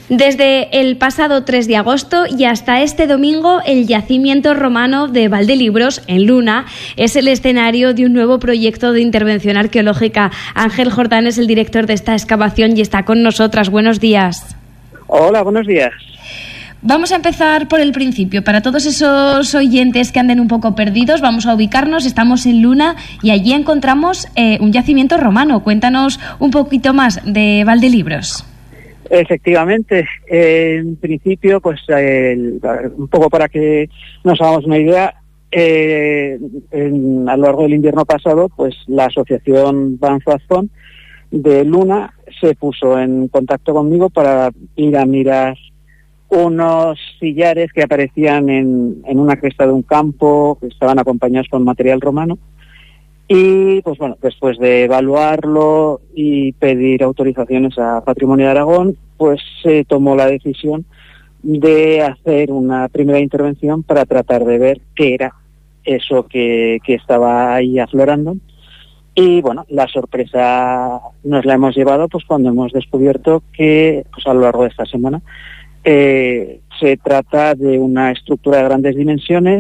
Desde el pasado 3 de agosto y hasta este domingo, el yacimiento romano de Valdelibros, en Luna, es el escenario de un nuevo proyecto de intervención arqueológica. Ángel Jordán es el director de esta excavación y está con nosotras. Buenos días. Hola, buenos días. Vamos a empezar por el principio. Para todos esos oyentes que anden un poco perdidos, vamos a ubicarnos. Estamos en Luna y allí encontramos un yacimiento romano. Cuéntanos un poquito más de Valdelibros. Efectivamente, en principio, pues un poco para que nos hagamos una idea, a lo largo del invierno pasado, pues la asociación Banzoazón de Luna se puso en contacto conmigo para ir a mirar unos sillares que aparecían en una cresta de un campo, que estaban acompañados con material romano. Y pues bueno, después de evaluarlo y pedir autorizaciones a Patrimonio de Aragón, pues se tomó la decisión de hacer una primera intervención para tratar de ver qué era eso que estaba ahí aflorando. Y bueno, la sorpresa nos la hemos llevado pues cuando hemos descubierto que pues a lo largo de esta semana se trata de una estructura de grandes dimensiones